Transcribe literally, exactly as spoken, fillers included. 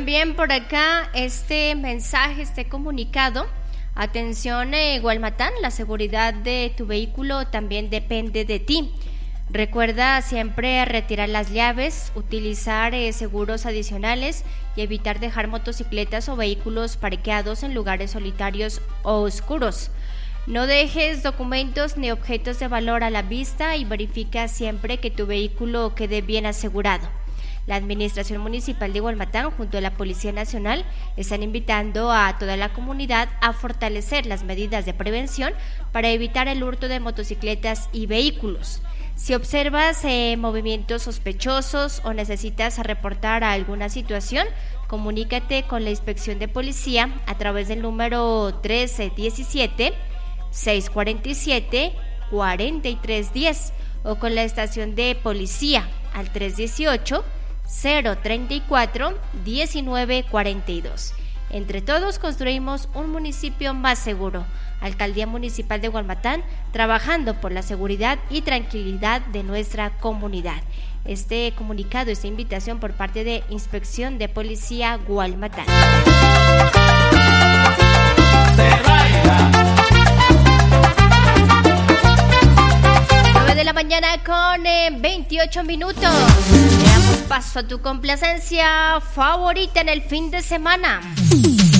también por acá este mensaje, este comunicado. Atención, eh, Gualmatán, la seguridad de tu vehículo también depende de ti. Recuerda siempre retirar las llaves, utilizar eh, seguros adicionales y evitar dejar motocicletas o vehículos parqueados en lugares solitarios o oscuros. No dejes documentos ni objetos de valor a la vista y verifica siempre que tu vehículo quede bien asegurado. La Administración Municipal de Gualmatán junto a la Policía Nacional están invitando a toda la comunidad a fortalecer las medidas de prevención para evitar el hurto de motocicletas y vehículos. Si observas eh, movimientos sospechosos o necesitas reportar a alguna situación, comunícate con la Inspección de Policía a través del número trece diecisiete, seiscientos cuarenta y siete, cuarenta y tres diez o con la estación de policía al tres dieciocho, cero treinta y cuatro, diecinueve cuarenta y dos. Entre todos construimos un municipio más seguro. Alcaldía Municipal de Gualmatán, trabajando por la seguridad y tranquilidad de nuestra comunidad. Este comunicado, esta invitación por parte de Inspección de Policía Gualmatán. nueve de la mañana con eh, veintiocho minutos. Le damos paso a tu complacencia favorita en el fin de semana.